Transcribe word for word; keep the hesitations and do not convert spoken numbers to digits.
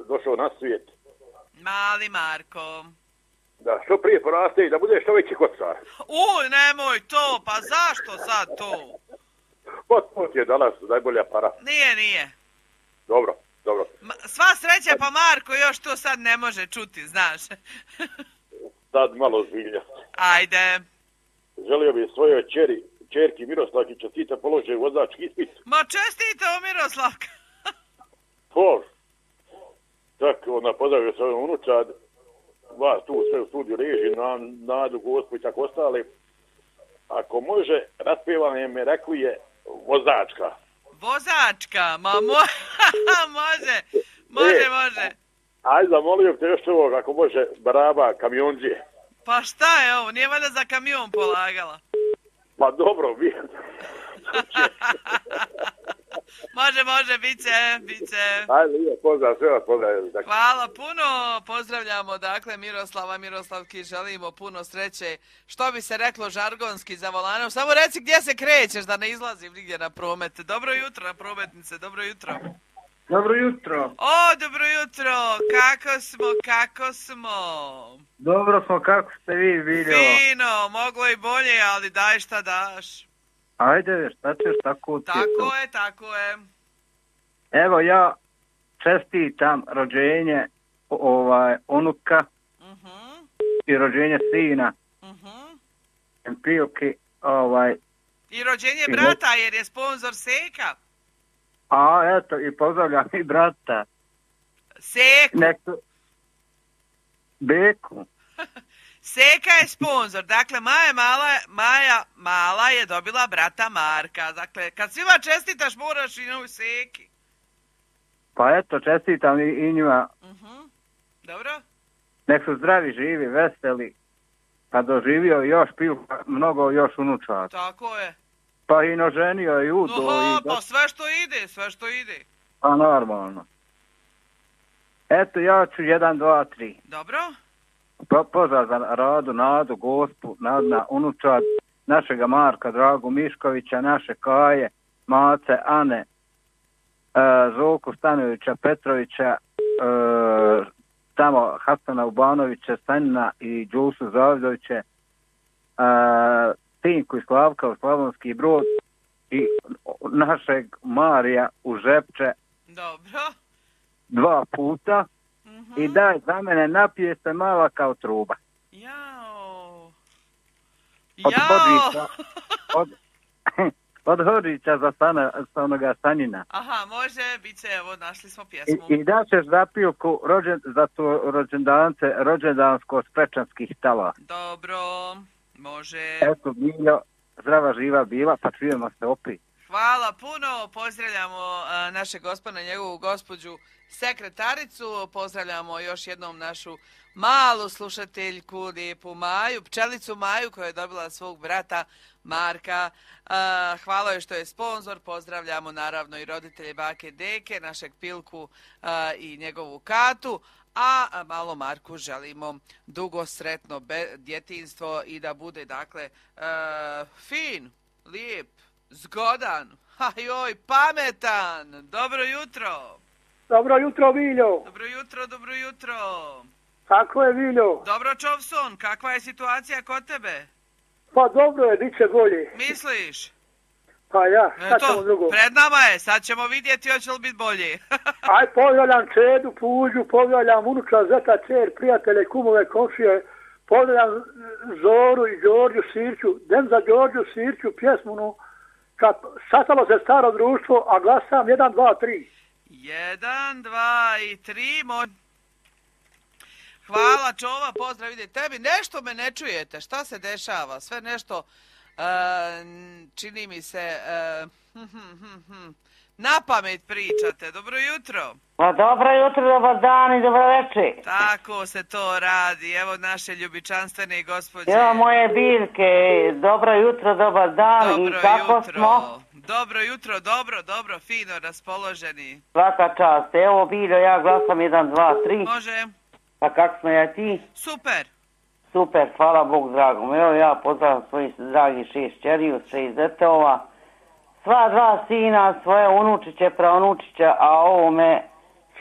došao na svijet. Mali Marko. Da, što prije poraste i da bude što veći kocar. Uj, nemoj to, pa zašto sad to? Pa to ti je danas najbolja para. Nije, nije. Dobro, dobro. Ma, sva sreća, pa Marko još to sad ne može čuti, znaš. Sad malo zbiljnost. Ajde. Želio bih svojoj čeri, čerki Miroslavki čestita položaj vozački ispit. Ma čestita o Miroslavka. Pol. Tako, ona pozdravio svoj unučad. Vas tu sve u studiju reži, na, Nadu, Gospu i tako ostali. Ako može, raspjevanje me rekuje vozačka. Vozačka, ma mo... može, može, e, može. Ajde, zamolio te još ovog, ako može, baraba, kamionđije. Pa šta je ovo, nije valjda za kamion polagala? Pa dobro, vi. Može, može, bit će, bit će. Ajde, Lija, pozdrav, sve vas pozdravljam. Hvala puno, pozdravljamo, dakle, Miroslava, Miroslavki, želimo puno sreće. Što bi se reklo žargonski za volanom? Samo reci gdje se krećeš, da ne izlazim nigdje na promet. Dobro jutro na prometnice, dobro jutro. Dobro jutro. O, dobro jutro, kako smo, kako smo? Dobro smo, kako ste vi, Viljo? Fino, moglo i bolje, ali daj šta daš. Ajde, šta ćeš tako ti? Tako je, tako je. Evo ja čestitam rođenje ovaj, unuka uh-huh. i rođenje sina. Uh-huh. Pilki, ovaj... I rođenje brata, jer je sponzor Seka. A, eto, i pozdravljam i brata. Seku. Neko... Beku. Seka je sponzor, dakle Maja Mala, Maja Mala je dobila brata Marka. Dakle, kad svima čestitaš, moraš i njoj Seki. Pa eto, čestitam i, i njima. Uh-huh. Dobro. Nek su zdravi, živi, veseli. Pa doživio još piju, mnogo još unučaka. Tako je. Pa i noženio i udo. Oho, i... pa sve što ide, sve što ide. Pa normalno. Eto, ja ću jedan, dva, tri. Dobro. Po, pozdrav za Radu, Nadu, Gospu, Nadna, unučad, našega Marka, Dragu Miškovića, naše Kaje, Mace, Ane, e, Zoku Stanovića, Petrovića, e, tamo Hasana Ubanovića, Stanina i Đusu Zavljoviće, e, Tinku i Slavka u Slavonski Brod i našeg Marija u Žepče. Dobro. Dva puta. Uh-huh. I daj za mene, napije se mala kao truba. Jao. Od Jao. Hodžića, od, od Hodžića za stana, onoga Stanina. Aha, može, bit će, evo, našli smo pjesmu. I, i da ćeš zapilku rođen, za tu rođendance, rođendansko sprečanskih tala. Dobro, može. Eto, Miljo, zdrava živa bila, pa čujemo se opet. Hvala puno, pozdravljamo a, naše gospodina, njegovu gospođu sekretaricu, pozdravljamo još jednom našu malu slušateljku, lijepu Maju, pčelicu Maju koja je dobila svog brata Marka. A, hvala joj što je sponzor, pozdravljamo naravno i roditelje bake Deke, našeg Pilku a, i njegovu Katu, a, a malo Marku želimo dugo sretno be, djetinstvo i da bude dakle a, fin, lijep, zgodan, ha joj, pametan. Dobro jutro. Dobro jutro, Viljo. Dobro jutro, dobro jutro. Kako je, Viljo? Dobro, Čovson, kakva je situacija kod tebe? Pa dobro je, bit će bolje. Misliš? Pa ja, sad ćemo drugo. Pred nama je, sad ćemo vidjeti hoće li biti bolje. Aj, pozdravljam Čedu, Puđu, pozdravljam unuča, zeta, čer, prijatelje, kumove, komšije, pozdravljam Zoru i Đorđu Sirću, dem za Đorđu Sirću, pjesmunu, kad sastalo se staro društvo, a glasam jedan, dva, tri. jedan, dva i tri, mo... Hvala Čova, pozdrav, ide tebi. Nešto me ne čujete, šta se dešava? Sve nešto, uh, čini mi se, uh, hm, hm, hm, hm. na pamet pričate. Dobro jutro. Pa dobro jutro, dobar dan i dobro večer. Tako se to radi. Evo naše ljubičanstvene gospođe. Evo moje biljke. Dobro jutro, dobar dan. Dobro i kako jutro. smo? Dobro jutro, dobro, dobro, fino, raspoloženi. Svaka čast. Evo Biljo, ja glasam jedan, dva, tri. Može. Pa kako smo ja ti? Super. Super, hvala Bog dragom. Evo ja pozdravim svojih dragih šest čeriju, šest zetova. Sva dva sina, svoje unučiće, praunučiće, a ovome